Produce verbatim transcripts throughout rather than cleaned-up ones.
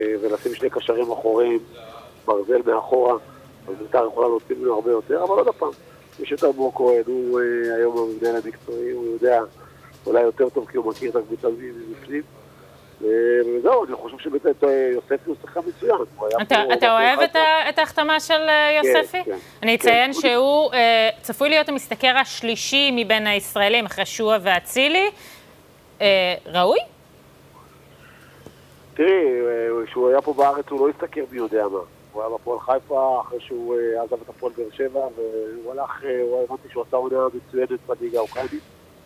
ולשים שני קשרים אחוריים, ברזל מאחורה, אז בית"ר יכולה להוציא ממנו הרבה יותר, אבל עוד הפעם, מי שיותר בור כהן, הוא היום המבנה המקצועי, הוא יודע אולי יותר טוב כי הוא מכיר את הקבוצה מבפנים. וזהו, אני חושב שבאמת יוספי הוא שחקן מצוין. אתה אוהב את ההחתמה של יוספי? אני אציין שהוא צפוי להיות המשתכר השלישי מבין הישראלים, אחרי שועה ואצילי. ראוי? תראי, כשהוא היה פה בארץ הוא לא הסתכר מי יודע מה. הוא היה בפועל חיפה, אחרי שהוא עזב את הפועל באר שבע, והוא הלך, הוא הבנתי שהוא עשה עונה מצוינת בליגה האוקראינית.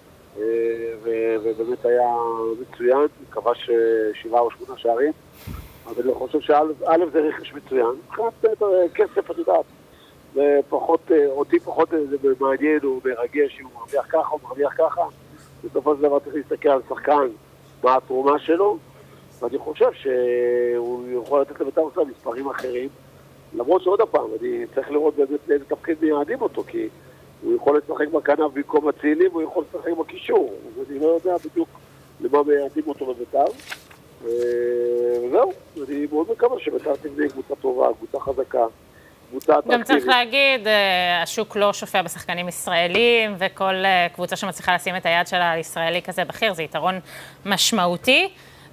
ובאמת היה מצוין, כבש שבעה או שמונה שערים, אבל אני חושב שא' זה רכש מצוין, מבחינת כסף, את יודעת, ופחות, אותי פחות זה מעניין, הוא מרגש, הוא מרוויח ככה, הוא מרוויח ככה, בסופו של דבר צריך להסתכל על שחקן, מה התרומה שלו, ואני חושב שהוא יכול לתת לבית"ר ירושלים מספרים אחרים, למרות שעוד הפעם, אני צריך לראות באמת לאיזה תפקיד מייעדים אותו, כי הוא יכול לשחק בכנף במקום אצילי, והוא יכול לשחק בקישור. אז אני לא יודע בדיוק למה מייעדים אותו בבית"ר. וזהו, אני מאוד מקווה שבית"ר תבנה קבוצה טובה, קבוצה חזקה, קבוצה אטרקטיבית. גם צריך להגיד, השוק לא שופע בשחקנים ישראלים, וכל קבוצה שמצליחה לשים את היד שלה על ישראלי כזה בכיר, זה יתרון משמעותי.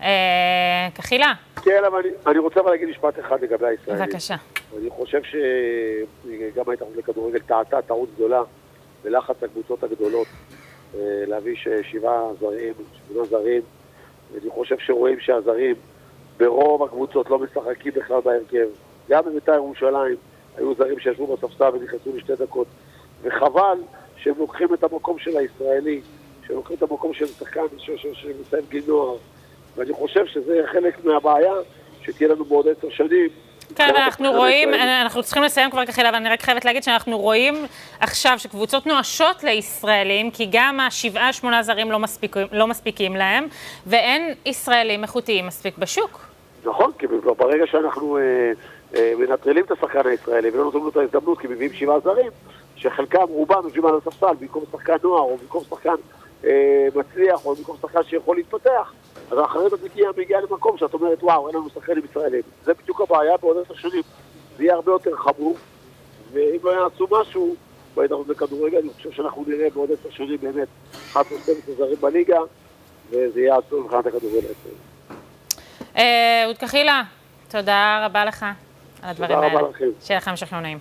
כחילה. כן, אבל אני רוצה אבל להגיד משפט אחד לגבי הישראלים. בבקשה. אני חושב שגם ההתאחדות לכדורגל טעתה טעות גדולה בלחץ הקבוצות הגדולות להביא שבעה זרים, שמונה זרים. אני חושב שרואים שהזרים ברוב הקבוצות לא משחקים בכלל בהרכב. גם בבית"ר ירושלים היו זרים שישבו בספסל ונכנסו לשתי דקות. וחבל שהם לוקחים את המקום של הישראלי, שהם לוקחים את המקום של שחקן שמסיים גיל נוער. ואני חושב שזה חלק מהבעיה שתהיה לנו בעוד עשר שנים. כן, אנחנו רואים, אנחנו צריכים לסיים כבר כחילה, אבל אני רק חייבת להגיד שאנחנו רואים עכשיו שקבוצות נואשות לישראלים, כי גם השבעה, שמונה זרים לא מספיקים, לא מספיקים להם, ואין ישראלים איכותיים מספיק בשוק. נכון, כי ברגע שאנחנו אה, אה, מנטרלים את השחקן הישראלי, ולא נותנים לו את ההזדמנות, כי מביאים שבעה זרים, שחלקם, רובם מביאים על הספסל, במקום שחקן נוער, או במקום שחקן אה, מצליח, או במקום שחקן שיכול להתפתח, אז האחריות הזאת מגיעה למקום שאת אומרת, וואו, אין לנו שחקנים ישראלים. זה בדיוק הבעיה בעוד עשר שנים. זה יהיה הרבה יותר חמור, ואם לא יעשו משהו, בהתאחדות לכדורגל, אני חושב שאנחנו נראה בעוד עשר שנים באמת אחת עשרה זרים בליגה, וזה יהיה עצוב מבחינת הכדורגל הישראלי. אהוד כחילה, תודה רבה לך על הדברים האלה. תודה רבה לכם. שיהיה לכם המשך יום נעים.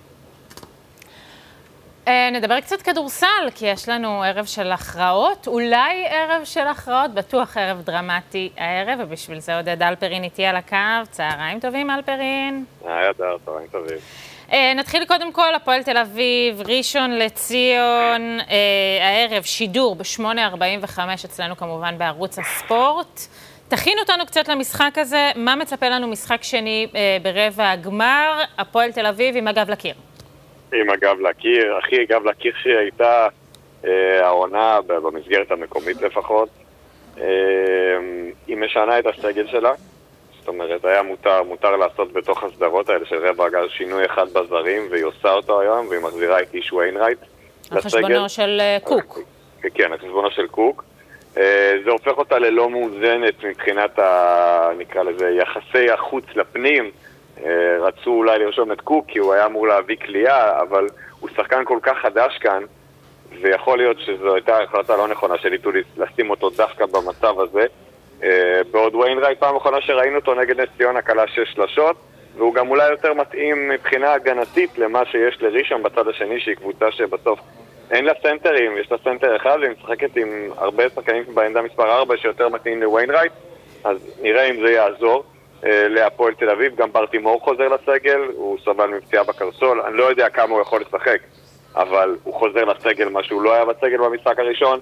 נדבר קצת כדורסל, כי יש לנו ערב של הכרעות, אולי ערב של הכרעות, בטוח ערב דרמטי הערב, ובשביל זה עודד אלפרין איתי על הקו. צהריים טובים, אלפרין. היי, צהריים טובים. נתחיל קודם כל, הפועל תל אביב, ראשון לציון, הערב שידור ב-שמונה ארבעים וחמש אצלנו כמובן בערוץ הספורט. תכין אותנו קצת למשחק הזה, מה מצפה לנו משחק שני ברבע הגמר, הפועל תל אביב עם הגב לקיר? עם הגב לקיר, הכי הגב לקיר שהייתה אה, העונה במסגרת המקומית לפחות. אה, היא משנה את הסגל שלה, זאת אומרת, היה מותר, מותר לעשות בתוך הסדרות האלה של רבע הגמר שינוי אחד בזרים, והיא עושה אותו היום, והיא מחזירה את איש ויינרייט לסגל. על חשבונו של קוק. כן, על חשבונו של קוק. אה, זה הופך אותה ללא מאוזנת מבחינת, ה, נקרא לזה, יחסי החוץ לפנים. רצו אולי לרשום את קוק כי הוא היה אמור להביא קליעה, אבל הוא שחקן כל כך חדש כאן, ויכול להיות שזו הייתה החלטה לא נכונה של איטוליס לשים אותו דווקא במצב הזה. בעוד ויינרייט פעם אחרונה שראינו אותו נגד נס ציונה קלה שש שלשות, והוא גם אולי יותר מתאים מבחינה הגנתית למה שיש לראשון בצד השני, שהיא קבוצה שבסוף אין לה סנטרים, יש לה סנטר אחד והיא משחקת עם הרבה שחקנים בעמדה מספר ארבע שיותר מתאים לוויינרייט, אז נראה אם זה יעזור. להפועל תל אביב, גם ברטימור חוזר לסגל, הוא סבל מפציעה בקרסול, אני לא יודע כמה הוא יכול לשחק, אבל הוא חוזר לסגל, מה שהוא לא היה בסגל במשחק הראשון.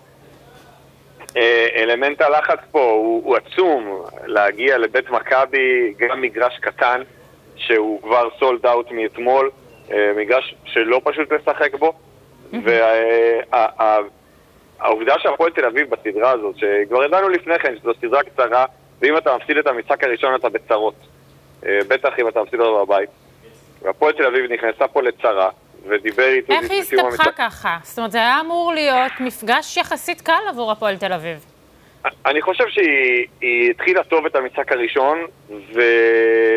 אלמנט הלחץ פה הוא, הוא עצום, להגיע לבית מכבי, גם מגרש קטן, שהוא כבר סולד אאוט מאתמול, מגרש שלא פשוט לשחק בו, והעובדה שהפועל תל אביב בסדרה הזאת, שכבר ידענו לפני כן, שזו סדרה קצרה, ואם אתה מפסיד את המשחק הראשון אתה בצרות, בטח אם אתה מפסיד אותו בבית. והפועל תל אביב נכנסה פה לצרה, ודיבר איתו... איך היא הסתבכה ככה? זאת אומרת, זה היה אמור להיות מפגש יחסית קל עבור הפועל תל אביב. אני חושב שהיא התחילה טוב את המשחק הראשון, ו...